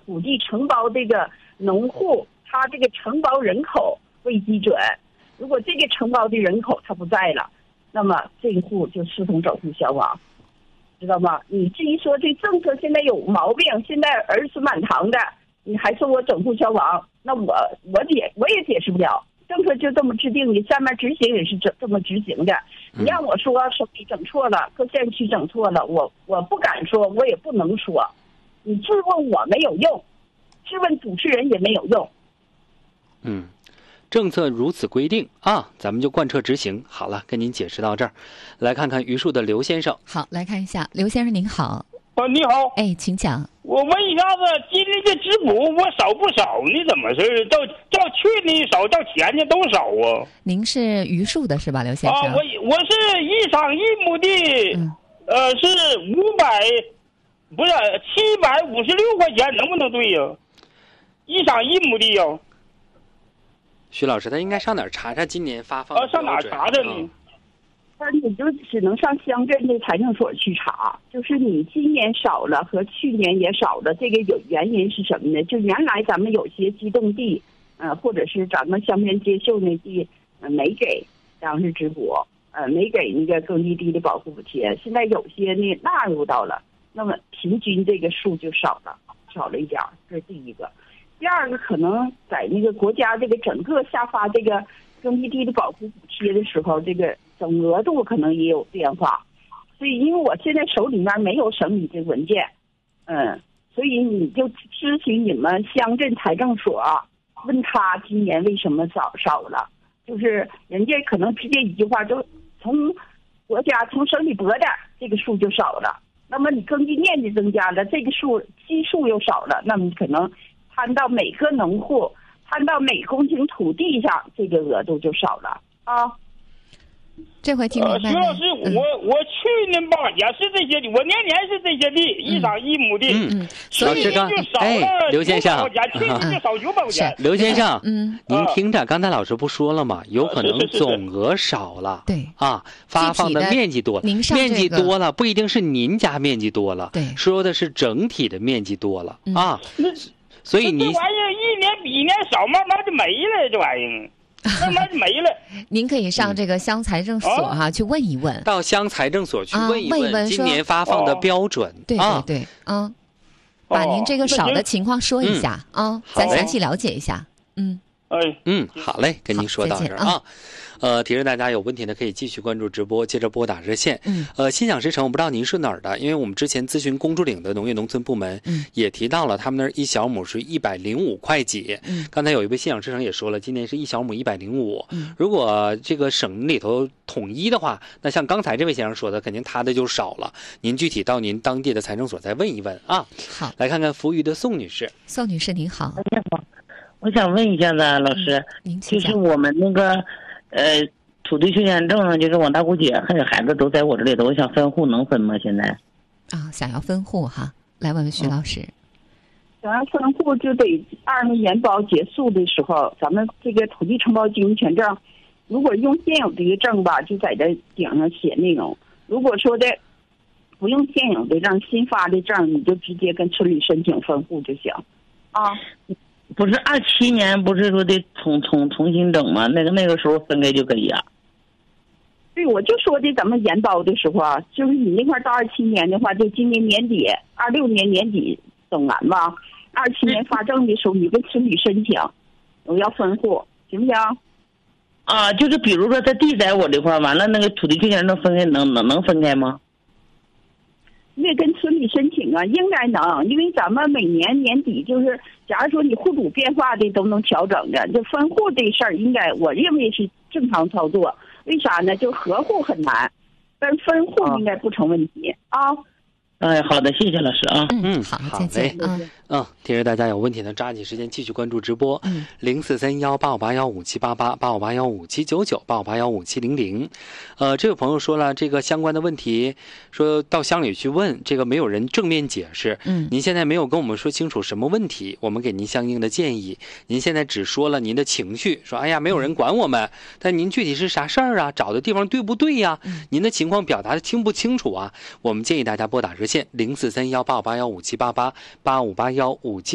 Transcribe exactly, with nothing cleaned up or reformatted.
土地承包这个农户，他这个承包人口为基准。如果这个承包的人口他不在了，那么这一户就视同整户消亡，知道吗？你至于说这政策现在有毛病，现在儿孙满堂的，你还说我整户消亡，那我我解我也解释不了。政策就这么制定的，下面执行也是这这么执行的。你让我说省里整错了，各县区整错了，我我不敢说，我也不能说。你质问我没有用，质问主持人也没有用。 嗯，政策如此规定啊，咱们就贯彻执行。好了，跟您解释到这儿，来看看榆树的刘先生。 好，来看一下，刘先生您好。 啊，你好， 哎，请讲。 我问一下子，今天这直补我少不少呢？怎么事？照照去年少，照前年都少啊。 您是榆树的是吧，刘先生？ 啊，我我是一场一亩地，嗯、呃，是五百，不是七百五十六块钱，能不能对呀、啊？一场一亩地呀、啊。 徐老师，他应该上哪儿查查今年发放的？ 啊，上哪儿查查呢？嗯， 那你就只能上乡镇的财政所去查，就是你今年少了和去年也少了，这个有原因是什么呢？就原来咱们有些机动地，呃，或者是咱们乡边接秀那地，呃，没给粮食直补，呃，没给那个耕地地的保护补贴，现在有些呢纳入到了，那么平均这个数就少了，少了一点，这是第一个。第二个，可能在那个国家这个整个下发这个耕地地的保护补贴的时候，这个总额度可能也有变化，所以因为我现在手里面没有省里的文件，嗯，所以你就咨询你们乡镇财政所，问他今年为什么少少了，就是人家可能直接一句话，就从国家从省里拨的这个数就少了，那么你耕地面积增加了，这个数基数又少了，那么可能摊到每个农户，摊到每公顷土地上，这个额度就少了啊。 这回听明白了。 呃，徐老师， 嗯、 我我去年吧也是这些地，我年年是这些地，嗯、一场一亩地， 嗯嗯， 所以就少了刘先生， 去年就少九百块钱。 刘先生， 嗯， 您听着，刚才老师不说了吗？有可能总额少了， 对啊，发放的面积多了，面积多了不一定是您家面积多了， 对， 说的是整体的面积多了啊。所以你这玩意儿一年比一年少，慢慢就没了，这玩意儿。慢慢就没了。 您可以上这个乡财政所哈、啊、去问一问， 到乡财政所去问一问、啊、问今年发放的标准。 哦、对对对，嗯、啊，把您这个少的情况说一下、嗯、啊，咱详细了解一下。嗯， 哎， 嗯，好嘞，跟您说到这儿啊。呃，提示大家有问题呢，可以继续关注直播，接着拨打热线。 嗯， 呃，心想事成，我不知道您是哪儿的，因为我们之前咨询公主岭的农业农村部门， 嗯， 也提到了他们那儿一小亩是一百零五块几。 嗯， 刚才有一位心想事成也说了，今年是一小亩一百零五。 嗯， 如果这个省里头统一的话，那像刚才这位先生说的，肯定他的就少了。您具体到您当地的财政所再问一问啊。 好， 来看看福余的宋女士。 宋女士您好。 你好，我想问一下子老师， 嗯、 就是我们那个呃。土地修迁证呢，就是我大姑姐还有孩子都在我这里头，我想分户能分吗？现在啊，想要分户哈，来问问徐老师。 想要分户就得二年延包结束的时候，咱们这个土地承包经营权证，如果用现有的一个证吧，就在这顶上写内容；如果说的不用现有的证，新发的证，你就直接跟村里申请分户就行。啊。 不是二七年不是说得重重重新整吗？那个那个时候分开就可以啊。 对，我就说的咱们延包的时候啊，就是你那块到二七年的话，就今年年底，二六年年底整完吧。二七年发证的时候，你跟村里申请，我要分户，行不行？ 啊，就是比如说他地在我这块，完了那个土地修迁证分开能能能分开吗？ 你得跟村里申请啊，应该能，因为咱们每年年底就是，假如说你户主变化的都能调整的，就分户这事儿，应该我认为是正常操作。为啥呢？就合户很难，但是分户应该不成问题啊。 哎，好的，谢谢老师啊。 嗯，好， 好嘞。 嗯， 嗯，提示大家有问题呢，抓紧时间继续关注直播。 嗯， 零四三幺八五八幺五七八八八五八幺五七九九八五八幺五七零零。呃，这位朋友说了，这个相关的问题，说到乡里去问，这个没有人正面解释。 嗯， 您现在没有跟我们说清楚什么问题，我们给您相应的建议。您现在只说了您的情绪，说哎呀没有人管我们，但您具体是啥事儿啊？找的地方对不对呀？ 嗯， 您的情况表达的清不清楚啊？我们建议大家拨打热线零四三幺八五八幺五七八八八五八幺五七。